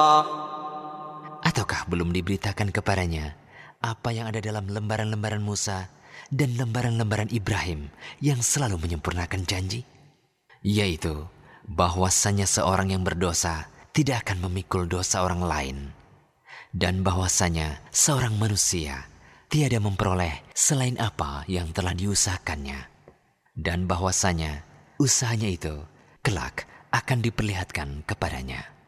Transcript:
Ataukah belum diberitakan kepadanya apa yang ada dalam lembaran-lembaran Musa dan lembaran-lembaran Ibrahim yang selalu menyempurnakan janji? Yaitu bahwasannya seorang yang berdosa tidak akan memikul dosa orang lain, dan bahwasanya seorang manusia tiada memperoleh selain apa yang telah diusahakannya, dan bahwasanya usahanya itu kelak akan diperlihatkan kepadanya.